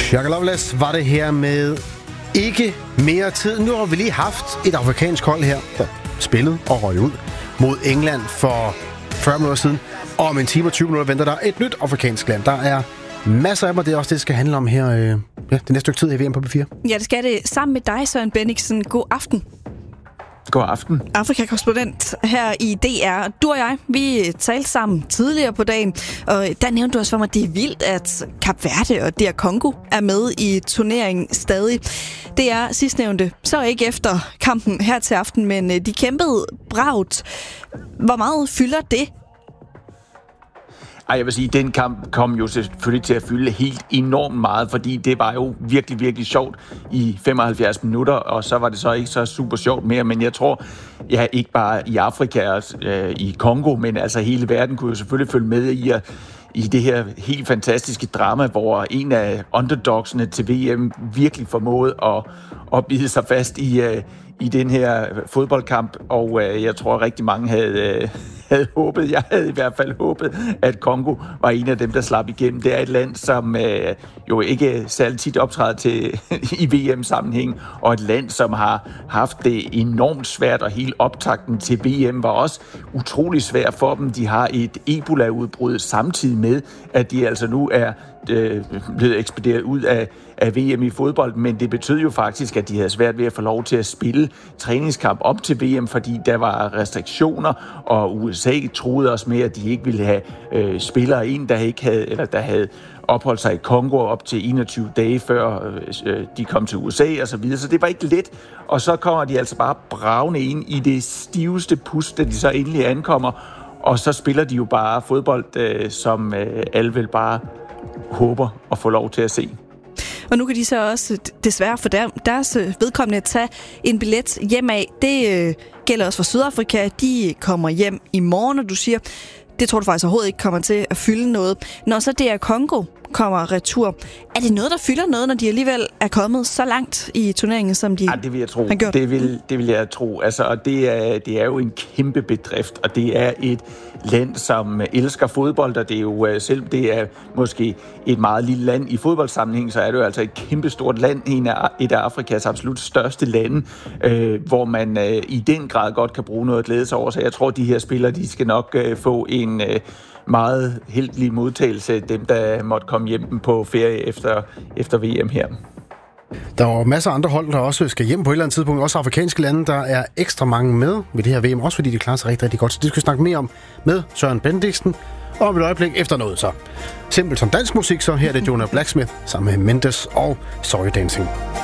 Shaka Loveless var det her med ikke mere tid. Nu har vi lige haft et afrikansk hold her, der spillede og røg ud mod England for 40 minutter siden. Og om en time og 20 minutter venter der et nyt afrikansk land. Der er masser af dem, og det er også det skal handle om her det næste stykke tid i VM på B4. Ja, det skal det sammen med dig, Søren Bendiksen. God aften. God aften. Afrika-korrespondent her i DR. Du og jeg, vi talte sammen tidligere på dagen, og der nævnte du også for mig, at det er vildt, at Kap Verde og DR Congo er med i turneringen stadig. Det er sidstnævnte, så ikke efter kampen her til aften, men de kæmpede bravt. Hvor meget fylder det? Jeg vil sige, at den kamp kom jo selvfølgelig til at fylde helt enormt meget, fordi det var jo virkelig, virkelig sjovt i 75 minutter, og så var det så ikke så super sjovt mere, men jeg tror, ikke bare i Afrika og i Kongo, men altså hele verden kunne jo selvfølgelig følge med i det her helt fantastiske drama, hvor en af underdogsene til VM virkelig formåede at bide sig fast i den her fodboldkamp, og jeg tror rigtig mange havde håbet, jeg havde i hvert fald håbet, at Congo var en af dem, der slap igennem. Det er et land, som jo ikke særlig tit optræder til i VM-sammenhæng, og et land, som har haft det enormt svært, og hele optakten til VM var også utrolig svært for dem. De har et Ebola-udbrud samtidig med, at de altså nu er blevet ekspederet ud af VM i fodbold, men det betød jo faktisk, at de havde svært ved at få lov til at spille træningskamp op til VM, fordi der var restriktioner, og USA troede også med, at de ikke ville have spillere ind, der havde opholdt sig i Kongo op til 21 dage før de kom til USA og så videre, så det var ikke let, og så kommer de altså bare bravende ind i det stiveste pust, da de så endelig ankommer, og så spiller de jo bare fodbold, som alle vel bare håber at få lov til at se. Og nu kan de så også desværre for deres vedkommende tage en billet hjem af. Det gælder også for Sydafrika. De kommer hjem i morgen, og du siger, det tror du faktisk overhovedet ikke kommer til at fylde noget. Når så DR Congo kommer retur, er det noget, der fylder noget, når de alligevel er kommet så langt i turneringen, som de det vil jeg tro. har gjort? Det vil jeg tro. Altså, og det er jo en kæmpe bedrift, og det er et land, som elsker fodbold, og det er jo selv det er måske et meget lille land i fodboldsammenhæng, så er det jo altså et kæmpe stort land, et af Afrikas absolut største lande, hvor man i den grad godt kan bruge noget at glæde sig over. Så jeg tror, de her spillere, de skal nok få en meget heldig modtagelse, dem der måtte komme hjem på ferie efter VM her. Der er masser af andre hold, der også skal hjem på et eller andet tidspunkt. Også afrikanske lande, der er ekstra mange med ved det her VM, også fordi de klarer sig rigtig, rigtig godt. Så det skal vi snakke mere om med Søren Bendiksen. Og om et øjeblik efter noget så. Simpelt som dansk musik, så her er det Jonah Blacksmith sammen med Mendes og Sorry Dancing.